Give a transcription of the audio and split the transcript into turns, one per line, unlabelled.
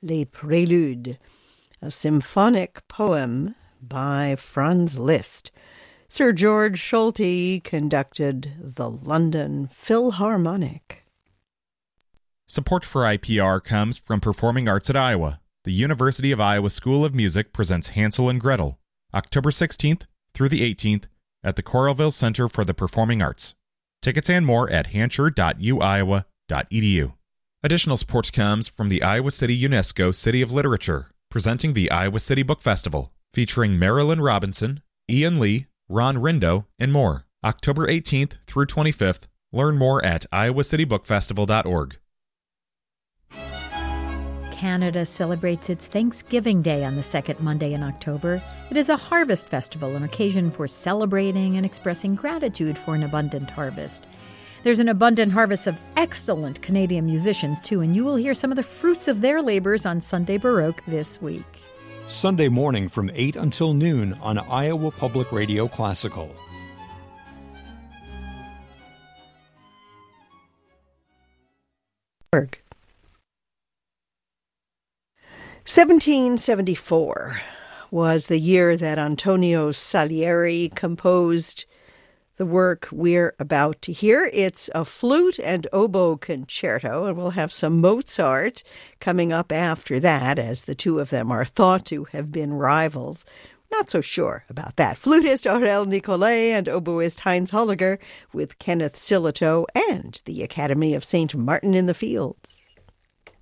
Les Préludes, a symphonic poem by Franz Liszt. Sir George Solti conducted the London Philharmonic.
Support for IPR comes from Performing Arts at Iowa. The University of Iowa School of Music presents Hansel and Gretel, October 16th through the 18th at the Coralville Center for the Performing Arts. Tickets and more at hansher.uiowa.edu. Additional support comes from the Iowa City UNESCO City of Literature, presenting the Iowa City Book Festival, featuring Marilyn Robinson, Ian Lee, Ron Rindo, and more. October 18th through 25th. Learn more at iowacitybookfestival.org.
Canada celebrates its Thanksgiving Day on the second Monday in October. It is a harvest festival, an occasion for celebrating and expressing gratitude for an abundant harvest. There's an abundant harvest of excellent Canadian musicians, too, and you will hear some of the fruits of their labors on Sunday Baroque this week.
Sunday morning from 8 until noon on Iowa Public Radio Classical.
Berg. 1774 was the year that Antonio Salieri composed the work we're about to hear. It's a flute and oboe concerto, and we'll have some Mozart coming up after that, as the two of them are thought to have been rivals. Not so sure about that. Flutist Aurel Nicolai and oboist Heinz Holliger with Kenneth Sillitoe and the Academy of St. Martin in the Fields.